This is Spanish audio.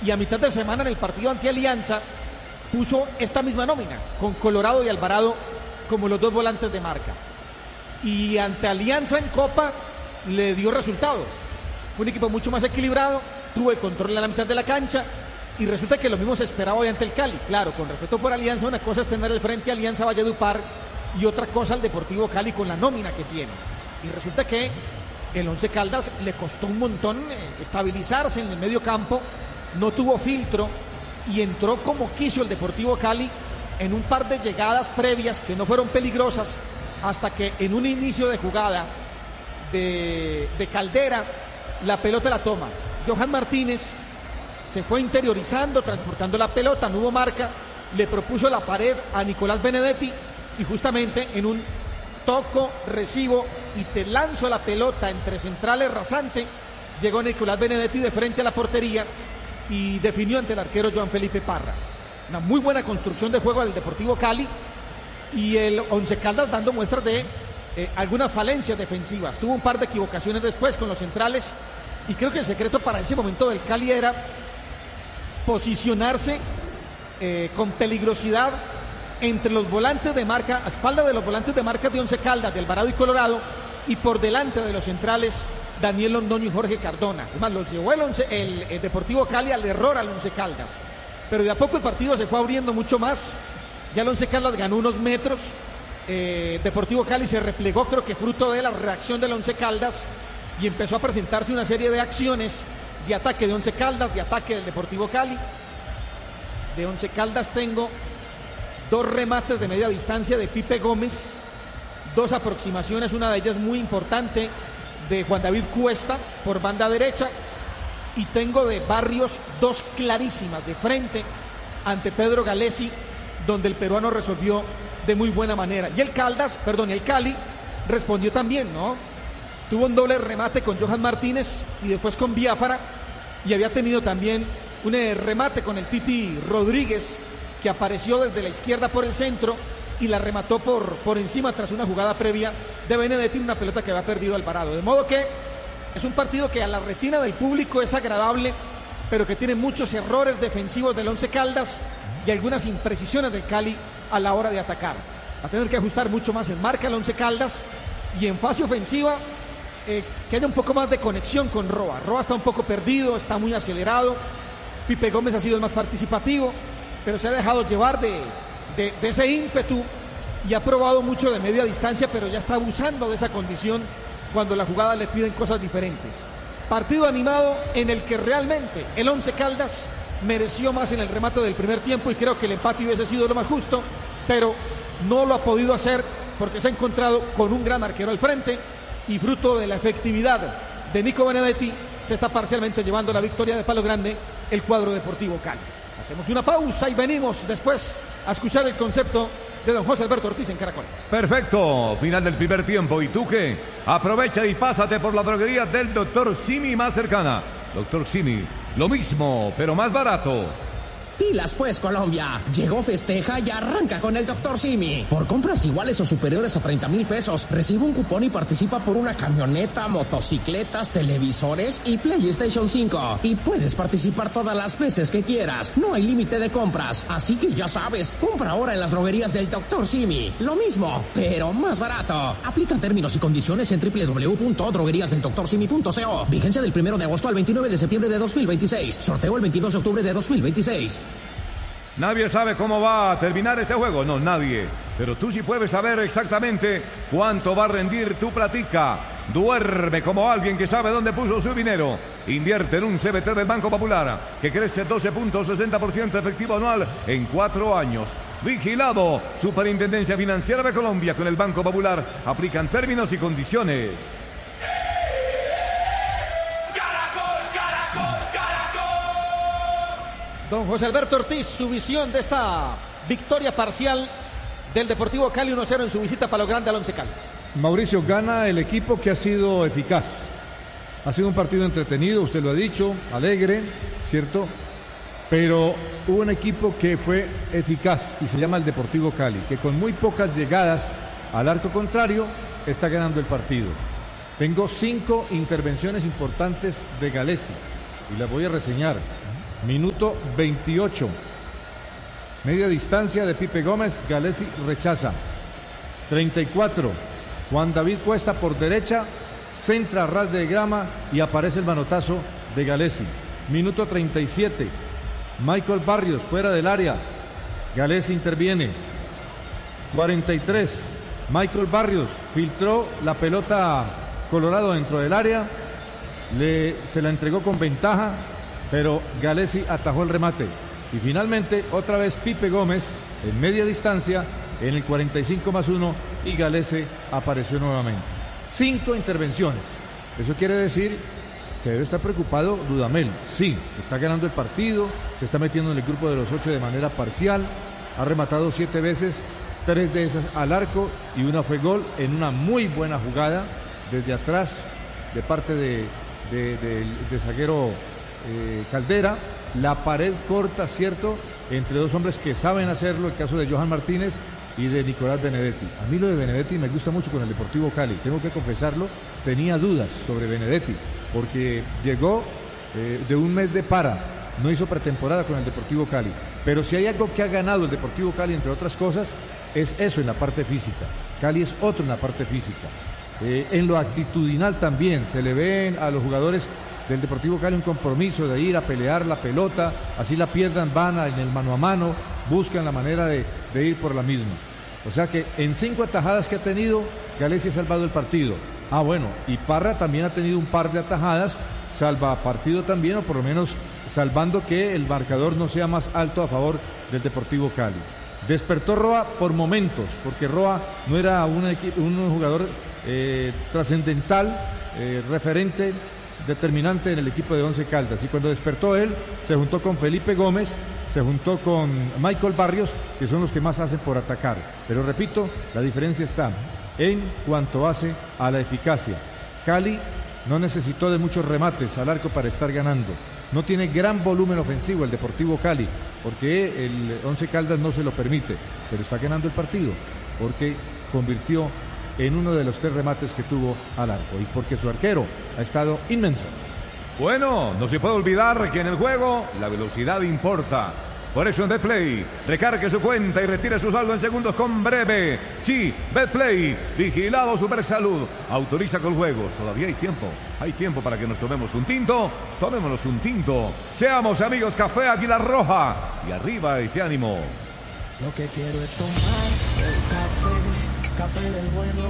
y a mitad de semana en el partido ante Alianza puso esta misma nómina, con Colorado y Alvarado como los dos volantes de marca. Y ante Alianza en Copa le dio resultado. Fue un equipo mucho más equilibrado, tuvo el control a la mitad de la cancha y resulta que lo mismo se esperaba hoy ante el Cali. Claro, con respeto por Alianza, una cosa es tener el frente a Alianza Valledupar y otra cosa al Deportivo Cali con la nómina que tiene. Y resulta que el Once Caldas le costó un montón estabilizarse en el medio campo, no tuvo filtro y entró como quiso el Deportivo Cali en un par de llegadas previas que no fueron peligrosas, hasta que en un inicio de jugada de Caldera la pelota la toma Johan Martínez, se fue interiorizando, transportando la pelota, no hubo marca, le propuso la pared a Nicolás Benedetti y justamente en un toco, recibo y te lanzo la pelota entre centrales rasante, llegó Nicolás Benedetti de frente a la portería y definió ante el arquero Joan Felipe Parra. Una muy buena construcción de juego del Deportivo Cali y el Once Caldas dando muestras de algunas falencias defensivas. Tuvo un par de equivocaciones después con los centrales y creo que el secreto para ese momento del Cali era posicionarse con peligrosidad entre los volantes de marca, a espalda de los volantes de marca de Once Caldas, de Alvarado y Colorado, y por delante de los centrales Daniel Londoño y Jorge Cardona. Es más, los llevó el Deportivo Cali al error al Once Caldas. Pero de a poco el partido se fue abriendo mucho más. Ya el Once Caldas ganó unos metros. Deportivo Cali se replegó, creo que fruto de la reacción del Once Caldas, y empezó a presentarse una serie de acciones de ataque de Once Caldas, de ataque del Deportivo Cali. De Once Caldas tengo 2 remates de media distancia de Pipe Gómez, 2 aproximaciones, una de ellas muy importante de Juan David Cuesta por banda derecha, y tengo de Barrios 2 clarísimas de frente ante Pedro Galesi, donde el peruano resolvió de muy buena manera. Y el Cali respondió también, ¿no? Tuvo un doble remate con Johan Martínez y después con Biafara, y había tenido también un remate con el Titi Rodríguez, que apareció desde la izquierda por el centro y la remató por encima tras una jugada previa de Benedetti, una pelota que había perdido Alvarado. De modo que es un partido que a la retina del público es agradable, pero que tiene muchos errores defensivos del Once Caldas y algunas imprecisiones del Cali a la hora de atacar. Va a tener que ajustar mucho más en marca el Once Caldas y en fase ofensiva que haya un poco más de conexión con Roa. Roa está un poco perdido, está muy acelerado. Pipe Gómez ha sido el más participativo, pero se ha dejado llevar de ese ímpetu y ha probado mucho de media distancia, pero ya está abusando de esa condición cuando la jugada le piden cosas diferentes. Partido animado en el que realmente el Once Caldas mereció más en el remate del primer tiempo y creo que el empate hubiese sido lo más justo, pero no lo ha podido hacer porque se ha encontrado con un gran arquero al frente y fruto de la efectividad de Nico Benedetti se está parcialmente llevando la victoria de palo grande el cuadro Deportivo Cali. Hacemos una pausa y venimos después a escuchar el concepto de don José Alberto Ortiz en Caracol. Perfecto, final del primer tiempo. ¿Y tú qué? Aprovecha y pásate por la droguería del Dr. Simi más cercana. Dr. Simi, lo mismo, pero más barato. Pilas pues, Colombia. Llegó Festeja y arranca con el Dr. Simi. Por compras iguales o superiores a 30,000 pesos, recibe un cupón y participa por una camioneta, motocicletas, televisores y PlayStation 5. Y puedes participar todas las veces que quieras. No hay límite de compras. Así que ya sabes, compra ahora en las droguerías del Dr. Simi. Lo mismo, pero más barato. Aplican términos y condiciones en www.drogueríasdeldoctorsimi.co. Vigencia del 1 de agosto al 29 de septiembre de 2026. Sorteo el 22 de octubre de 2026. Nadie sabe cómo va a terminar este juego, no, nadie. Pero tú sí puedes saber exactamente cuánto va a rendir tu platica. Duerme como alguien que sabe dónde puso su dinero. Invierte en un CBT del Banco Popular, que crece 12.60% efectivo anual en 4 años. Vigilado, Superintendencia Financiera de Colombia. Con el Banco Popular aplican términos y condiciones. Don José Alberto Ortiz, su visión de esta victoria parcial del Deportivo Cali 1-0 en su visita a Palo Grande al Once Caldas. Mauricio, gana el equipo que ha sido eficaz. Ha sido un partido entretenido, usted lo ha dicho, alegre, ¿cierto? Pero hubo un equipo que fue eficaz y se llama el Deportivo Cali, que con muy pocas llegadas al arco contrario está ganando el partido. Tengo 5 intervenciones importantes de Galesi y las voy a reseñar. Minuto 28. Media distancia de Pipe Gómez, Gallesi rechaza. 34. Juan David Cuesta por derecha, centra a ras de grama y aparece el manotazo de Gallesi. Minuto 37. Michael Barrios fuera del área. Gallesi interviene. 43. Michael Barrios filtró la pelota Colorado dentro del área. Se la entregó con ventaja, pero Gallesi atajó el remate. Y finalmente, otra vez Pipe Gómez en media distancia en el 45+1 y Gallesi apareció nuevamente. 5 intervenciones. Eso quiere decir que debe estar preocupado Dudamel. Sí, está ganando el partido, se está metiendo en el grupo de los 8 de manera parcial, ha rematado 7 veces, 3 de esas al arco y una fue gol en una muy buena jugada desde atrás de parte de zaguero Caldera. La pared corta, cierto, entre dos hombres que saben hacerlo, el caso de Johan Martínez y de Nicolás Benedetti. A mí lo de Benedetti me gusta mucho con el Deportivo Cali, tengo que confesarlo, tenía dudas sobre Benedetti, porque llegó de un mes de para, no hizo pretemporada con el Deportivo Cali, pero si hay algo que ha ganado el Deportivo Cali, entre otras cosas, es eso en la parte física. Cali es otro en la parte física. En lo actitudinal también, se le ven a los jugadores del Deportivo Cali un compromiso de ir a pelear la pelota, así la pierdan, van en el mano a mano, buscan la manera de ir por la misma. O sea que en 5 atajadas que ha tenido, Gallesi ha salvado el partido. Bueno, y Parra también ha tenido un par de atajadas, salva partido también, o por lo menos salvando que el marcador no sea más alto a favor del Deportivo Cali. Despertó Roa por momentos, porque Roa no era un jugador trascendental, referente, determinante en el equipo de Once Caldas, y cuando despertó él, se juntó con Felipe Gómez, se juntó con Michael Barrios, que son los que más hacen por atacar. Pero repito, la diferencia está en cuanto hace a la eficacia. Cali no necesitó de muchos remates al arco para estar ganando. No tiene gran volumen ofensivo el Deportivo Cali, porque el Once Caldas no se lo permite, pero está ganando el partido, porque convirtió en uno de los 3 remates que tuvo al arco y porque su arquero ha estado inmenso. Bueno, no se puede olvidar que en el juego la velocidad importa. Por eso en Betplay, recargue su cuenta y retire su saldo en segundos con breve. Sí, Betplay, vigilado Supersalud, autoriza con juegos. Todavía hay tiempo para que nos tomemos un tinto. Tomémonos un tinto. Seamos amigos Café Águila Roja. Y arriba ese ánimo. Lo que quiero es tomar el café del bueno.